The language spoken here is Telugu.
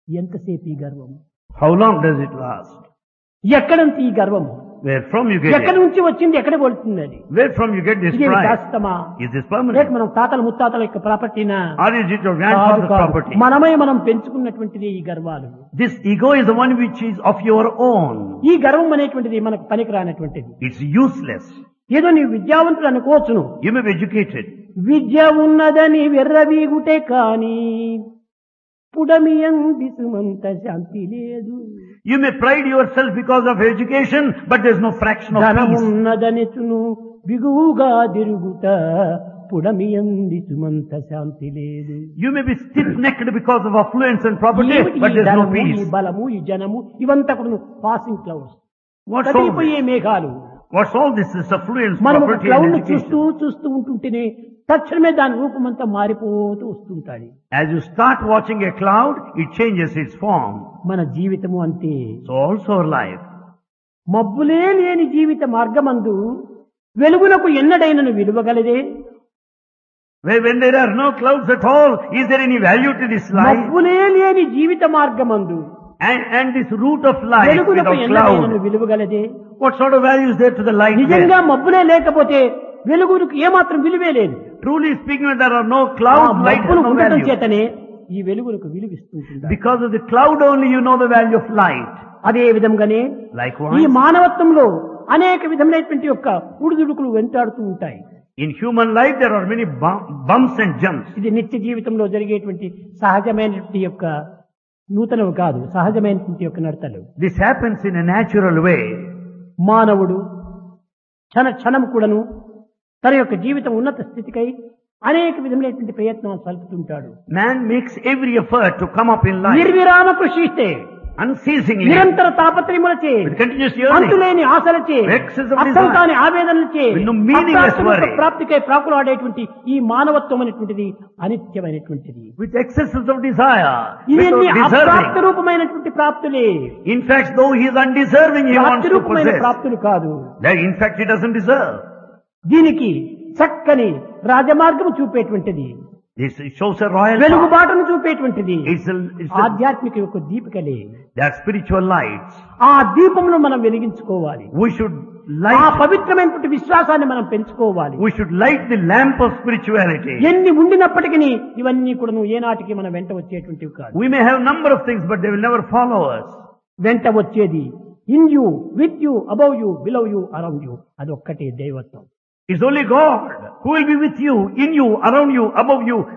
ఎంతసేపు ఈ గర్వం? How long does it last? ఎక్కడ నుంచి ఈ గర్వం? Where from you get ఎక్కడి it? నుంచి వచ్చింది, ఎక్కడ వెళ్తుంది అది? Where from you get this ఇది pride? శాశ్వతమా? Is this లేక permanent? మనం తాతల ముత్తాతల యొక్క ప్రాపర్టీనా? Or is it your కాదు, grandfather's కాదు. property? మనం పెంచుకున్నటువంటిది ఈ గర్వాలు. This ego is the one which is of your own. ఈ గర్వం అనేటువంటిది మనకు పనికిరానటువంటిది. It's useless. ఏదో నీవు విద్యావంతుడు అనుకోవచ్చును. You may be educated. విద్య ఉన్నదని వెర్రవీగుటే కాని పుడమియంది సుమంత శాంతి లేదు. You may pride yourself because of education, but there's no fraction of peace. ధనమున్నదనిచును బిగువుగా తిరుగుట పుడమియంది Sumantha శాంతి లేదు. You may be stiff-necked because of affluence and property, ఏమిటి but ఈ there's no ధనము, ఈ peace. బలము, ఈ జనము ఇవంతా కూడా passing clouds, What's all కదిలిపోయే this? మేఘాలు. What's all this? Is affluence, మనం ఒక property, క్లౌడ్ and ను చూస్తూ education. చూస్తూ ఉంటుంటేనే తక్షణమే దాని రూపమంతా మారిపోతూ వస్తుంటాడు. As you start watching a cloud, it changes its form. మన జీవితము అంతే. So also our life. మబ్బులే లేని జీవిత మార్గమందు వెలుగునకు ఎన్నడైనను విలువగలదే? When there are no clouds at all, is there any value to this life? మబ్బులే లేని జీవిత మార్గమందు And this route of life వెలుగునకు without ఎన్నడైనను cloud, విలువగలదే? what sort of value is there to the light? నిజంగా there? మబ్బులే లేకపోతే వెలుగునకు ఏమాత్రం విలువే లేదు. Truly speaking, when there are no ఆ clouds, light has మబ్బులు no ఉండటం value. చేతనే ఈ వెలుగునకు విలువిస్తుంటుంది. Because of the cloud only you know the value of light. అదే విధంగానే ఈ Likewise, మానవత్వంలో అనేక విధమైనటువంటి యొక్క ఉడుదుడుకులు వెంటాడుతూ ఉంటాయి. in human life there are many bumps and jumps. ఇది నిత్య జీవితంలో జరిగేటువంటి సహజమైనటువంటి యొక్క నూతనవి కాదు, సహజమైనటువంటి యొక్క నడతలు. This happens in a natural way. మానవుడు క్షణం కూడాను తన యొక్క జీవితం ఉన్నత స్థితికై అనేక విధమైనటువంటి ప్రయత్నాలు సల్పుతుంటాడు. Man makes every effort to come up in life నిర్విరామ కృషిస్తే, unceasingly, నిరంతర తాపత్రయములచే, with continuous yearning, అంతులేని ఆశలచే, excess of అర్థం desire, కాని ఆవేదనలచే, with no meaningless worry, ప్రాప్తికై ప్రాకులాడేటువంటి ఈ మానవత్వం అనేటువంటిది అనిత్యమైనటువంటిది. with excesses of desire, ఇవన్నీ without అప్రాప్త deserving. రూపమైనటువంటి ప్రాప్తులే. In fact, though he is undeserving, he wants ప్రాప్తి to రూపమైన possess. ప్రాప్తులు కాదు. That in fact he doesn't deserve. దీనికి చక్కని రాజమార్గం చూపేటువంటిది, This shows a royal path. వెలుగుబాటును చూపేటువంటిది It's ఆధ్యాత్మిక యొక్క దీపికలే. they are spiritual lights. ఆ దీపమును మనం వెలిగించుకోవాలి. We should ఆ light, పవిత్రమైనటువంటి విశ్వాసాన్ని మనం పెంచుకోవాలి. we should light the lamp of spirituality. ఎన్ని ఉండినప్పటికీ ఇవన్నీ కూడా ఏనాటికి మన వెంట వచ్చేటువంటివి కాదు. We may have number of things, but they will never follow us. వెంట వచ్చేది in you, with you, above you, below you, around you, అది ఒక్కటే దైవత్వం. It's only God who will be with you, in you, around you, above you,